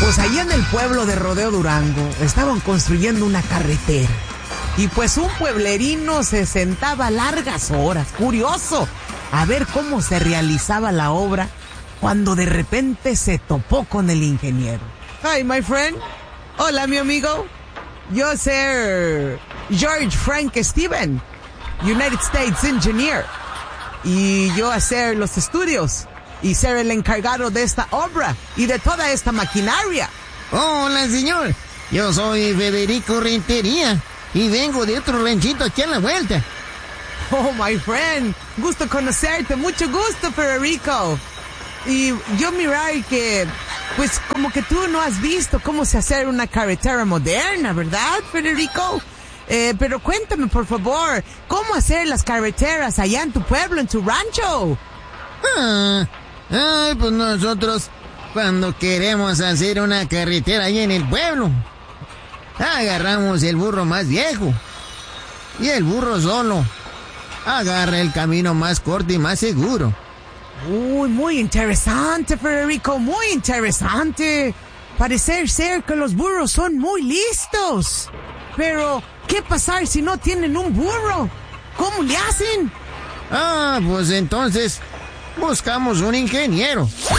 Pues allá en el pueblo de Rodeo Durango estaban construyendo una carretera. Y pues un pueblerino se sentaba largas horas, curioso, a ver cómo se realizaba la obra, cuando de repente se topó con el ingeniero. Hi, my friend. Hola, mi amigo. Yo soy George Frank Steven, United States Engineer. Y yo hacer los estudios y ser el encargado de esta obra y de toda esta maquinaria. Hola, señor. Yo soy Federico Rentería y vengo de otro ranchito aquí a la vuelta. Oh, my friend. Gusto conocerte. Mucho gusto, Federico. Y yo mirar que, pues, como que tú no has visto cómo se hace una carretera moderna, ¿verdad, Federico? Pero cuéntame, por favor, ¿cómo hacer las carreteras allá en tu pueblo, en tu rancho? Pues nosotros, cuando queremos hacer una carretera ahí en el pueblo, agarramos el burro más viejo. Y el burro solo agarra el camino más corto y más seguro. Uy, muy interesante, Federico, muy interesante. Parece ser que los burros son muy listos. Pero, ¿qué pasa si no tienen un burro? ¿Cómo le hacen? Pues entonces buscamos un ingeniero